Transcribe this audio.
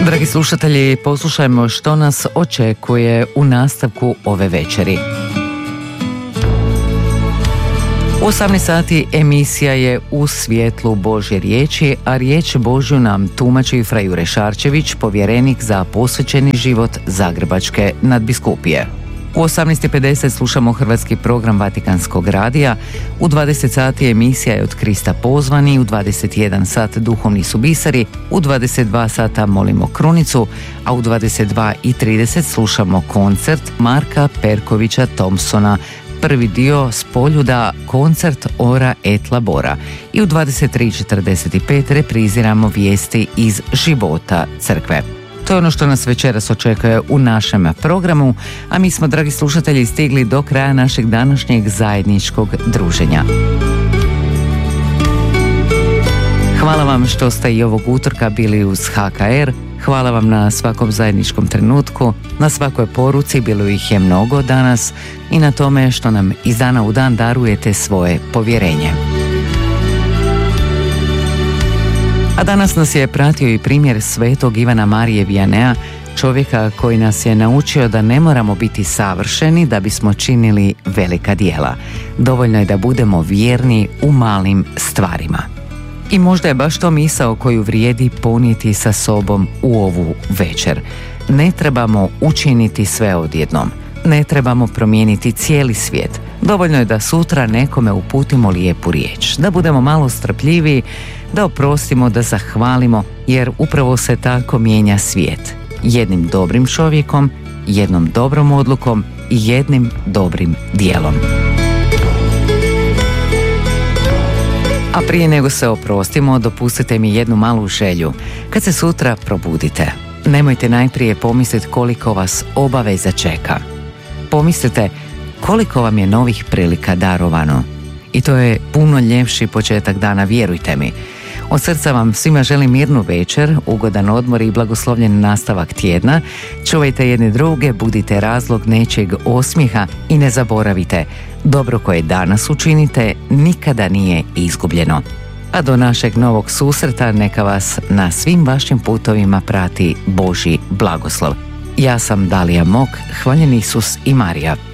Dragi slušatelji, poslušajmo što nas očekuje u nastavku ove večeri. U 18 sati emisija je U svjetlu Božje riječi, a riječ Božju nam tumači fra Jure Šarčević, povjerenik za posvećeni život Zagrebačke nadbiskupije. U 18:50 slušamo hrvatski program Vatikanskog radija, u 20 sati emisija je Od Krista pozvani, u 21 sat Duhovni su biseri, u 22 sata molimo krunicu, a u 22:30 slušamo koncert Marka Perkovića Thompsona, prvi dio s Poljuda, koncert Ora et Labora, i u 23:45 repriziramo vijesti iz života crkve. To je ono što nas večeras očekuje u našem programu, a mi smo, dragi slušatelji, stigli do kraja našeg današnjeg zajedničkog druženja. Hvala vam što ste i ovog utorka bili uz HKR, hvala vam na svakom zajedničkom trenutku, na svakoj poruci, bilo ih je mnogo danas, i na tome što nam iz dana u dan darujete svoje povjerenje. A danas nas je pratio i primjer svetog Ivana Marije Viannea, čovjeka koji nas je naučio da ne moramo biti savršeni da bismo činili velika djela. Dovoljno je da budemo vjerni u malim stvarima. I možda je baš to misao koju vrijedi ponijeti sa sobom u ovu večer. Ne trebamo učiniti sve odjednom. Ne trebamo promijeniti cijeli svijet. Dovoljno je da sutra nekome uputimo lijepu riječ, da budemo malo strpljiviji, da oprostimo, da zahvalimo, jer upravo se tako mijenja svijet. Jednim dobrim čovjekom, jednom dobrom odlukom i jednim dobrim dijelom. A prije nego se oprostimo, dopustite mi jednu malu želju. Kad se sutra probudite, nemojte najprije pomisliti koliko vas obaveza čeka. Pomislite koliko vam je novih prilika darovano. I to je puno ljepši početak dana, vjerujte mi. Od srca vam svima želim mirnu večer, ugodan odmor i blagoslovljen nastavak tjedna. Čuvajte jedne druge, budite razlog nečeg osmijeha i ne zaboravite, dobro koje danas učinite nikada nije izgubljeno. A do našeg novog susreta neka vas na svim vašim putovima prati Božji blagoslov. Ja sam Dalija Mok, hvaljen Isus i Marija.